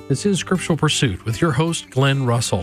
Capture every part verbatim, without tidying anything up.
This is Scriptural Pursuit with your host, Glenn Russell.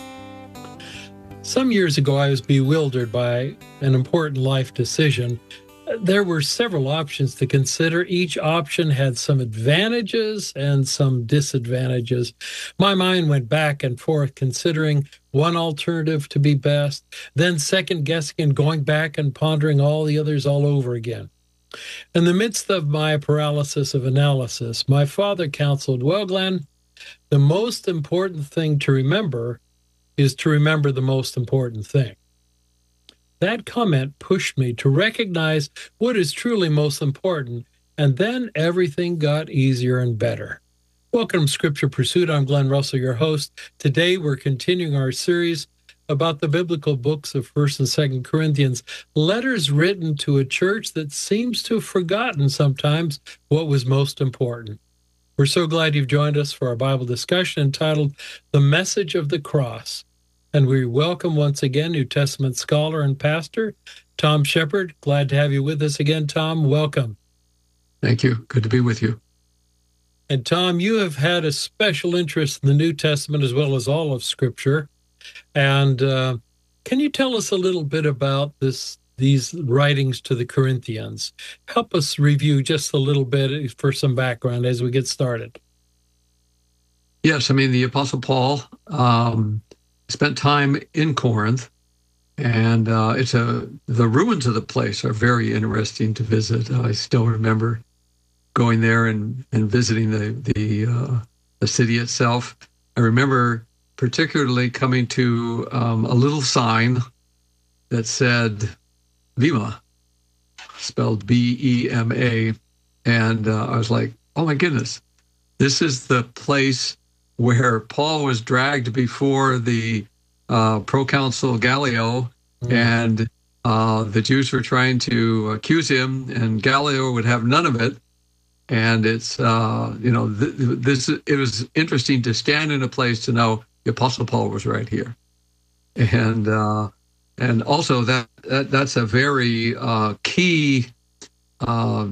Some years ago, I was bewildered by an important life decision. There were several options to consider. Each option had some advantages and some disadvantages. My mind went back and forth considering one alternative to be best, then second guessing and going back and pondering all the others all over again. In the midst of my paralysis of analysis, my father counseled, well, Glenn, the most important thing to remember is to remember the most important thing. That comment pushed me to recognize what is truly most important, and then everything got easier and better. Welcome to Scripture Pursuit. I'm Glenn Russell, your host. Today we're continuing our series about the biblical books of First and Second Corinthians, letters written to a church that seems to have forgotten sometimes what was most important. We're so glad you've joined us for our Bible discussion entitled The Message of the Cross. And we welcome once again New Testament scholar and pastor, Tom Shepard. Glad to have you with us again, Tom. Welcome. Thank you. Good to be with you. And Tom, you have had a special interest in the New Testament as well as all of Scripture. And uh, can you tell us a little bit about this? These writings to the Corinthians? Help us review just a little bit for some background as we get started. Yes, I mean, the Apostle Paul um, spent time in Corinth, and uh, it's a the ruins of the place are very interesting to visit. Uh, I still remember going there and, and visiting the the, uh, the city itself. I remember particularly coming to um, a little sign that said Bema, spelled B E M A, and uh, I was like, oh my goodness, this is the place where Paul was dragged before the uh, proconsul Gallio, mm. and uh, the Jews were trying to accuse him, and Gallio would have none of it. And it's, uh, you know, th- this. It was interesting to stand in a place to know the Apostle Paul was right here, and uh, and also that, that that's a very uh, key uh,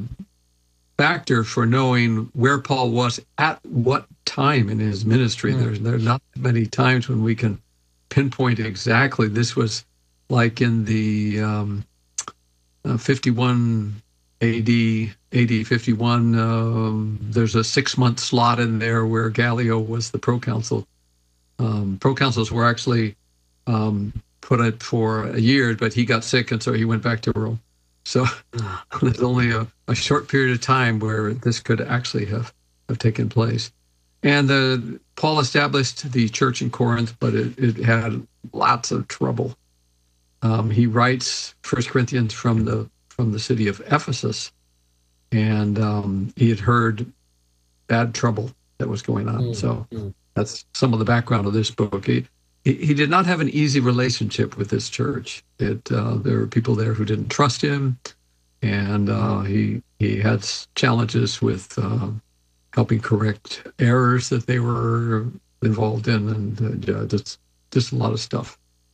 factor for knowing where Paul was at what time in his ministry. Mm. There's there's not many times when we can pinpoint exactly. This was like in the um, uh, fifty-one A D, A D fifty-one. Um, there's a six-month slot in there where Gallio was the proconsul. Um, proconsuls were actually um, put it for a year, but he got sick, and so he went back to Rome. So there's only a, a short period of time where this could actually have, have taken place. And the, Paul established the church in Corinth, but it, it had lots of trouble. Um, he writes First Corinthians from the from the city of Ephesus, and um, he had heard bad trouble that was going on. Mm-hmm. So that's some of the background of this book. He, he, he did not have an easy relationship with this church. It, uh, there were people there who didn't trust him, and uh, he he had challenges with uh, helping correct errors that they were involved in, and uh, just just a lot of stuff.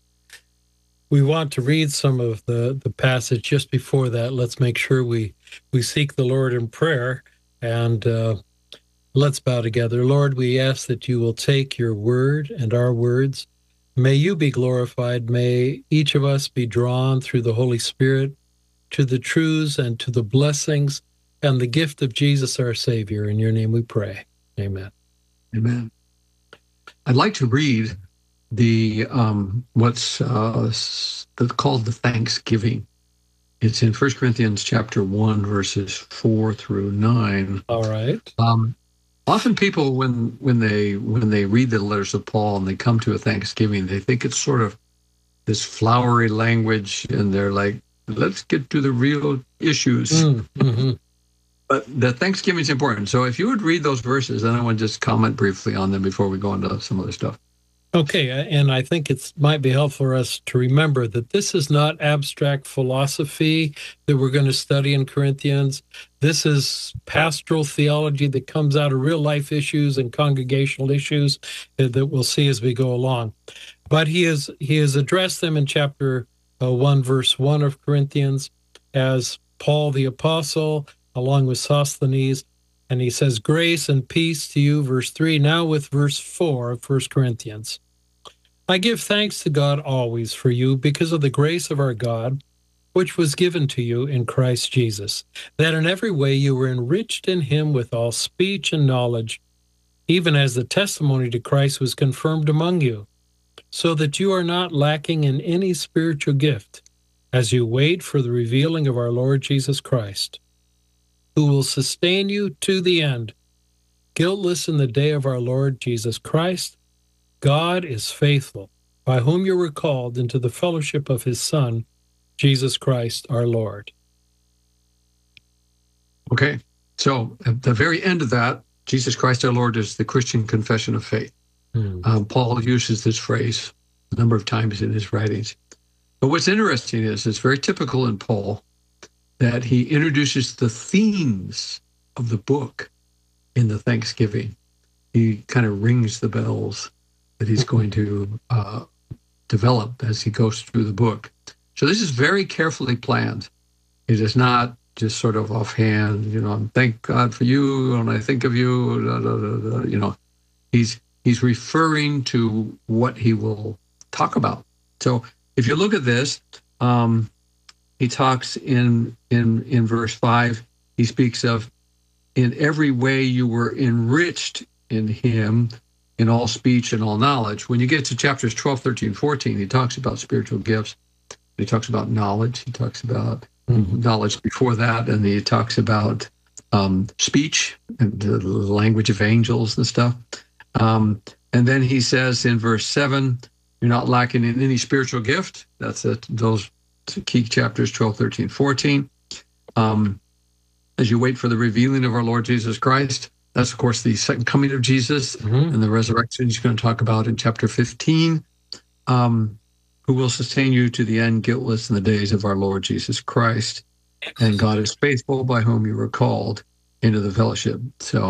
We want to read some of the, the passage. Just before that, let's make sure we, we seek the Lord in prayer, and uh, let's bow together. Lord, we ask that you will take your word and our words. May you be glorified. May each of us be drawn through the Holy Spirit to the truths and to the blessings and the gift of Jesus, our Savior. In your name we pray. Amen. Amen. I'd like to read the um, what's uh, called the Thanksgiving. It's in First Corinthians chapter one, verses four through nine. All right. Um, often people, when when they when they read the letters of Paul and they come to a Thanksgiving, they think it's sort of this flowery language, and they're like, let's get to the real issues. Mm, mm-hmm. But the Thanksgiving is important. So if you would read those verses, then I want to just comment briefly on them before we go into some other stuff. Okay, and I think it might be helpful for us to remember that this is not abstract philosophy that we're going to study in Corinthians. This is pastoral theology that comes out of real-life issues and congregational issues that we'll see as we go along. But he has, he has addressed them in chapter uh, one, verse one of Corinthians as Paul the Apostle, along with Sosthenes, And he says, grace and peace to you, verse three. Now with verse four of First Corinthians. I give thanks to God always for you because of the grace of our God, which was given to you in Christ Jesus, that in every way you were enriched in him with all speech and knowledge, even as the testimony to Christ was confirmed among you, so that you are not lacking in any spiritual gift, as you wait for the revealing of our Lord Jesus Christ, who will sustain you to the end, guiltless in the day of our Lord Jesus Christ. God is faithful, by whom you were called into the fellowship of his Son, Jesus Christ our Lord. Okay, so at the very end of that, Jesus Christ our Lord is the Christian confession of faith. Hmm. Um, Paul uses this phrase a number of times in his writings. But what's interesting is it's very typical in Paul that he introduces the themes of the book in the Thanksgiving. He kind of rings the bells that he's going to uh, develop as he goes through the book. So this is very carefully planned. It is not just sort of offhand, you know, thank God for you, and I think of you, da, da, da, da, you know. He's he's referring to what he will talk about. So if you look at this, um, he talks in in in verse five, he speaks of, in every way you were enriched in him, in all speech and all knowledge. When you get to chapters twelve, thirteen, fourteen, he talks about spiritual gifts. He talks about knowledge. He talks about mm-hmm. knowledge before that, and he talks about um, speech and the language of angels and stuff. Um, and then he says in verse seven, you're not lacking in any spiritual gift. That's it, those key chapters, twelve, thirteen, fourteen. Um, as you wait for the revealing of our Lord Jesus Christ, that's, of course, the second coming of Jesus mm-hmm. and the resurrection he's going to talk about in chapter fifteen. Um, who will sustain you to the end, guiltless in the days of our Lord Jesus Christ. And God is faithful, by whom you were called into the fellowship. So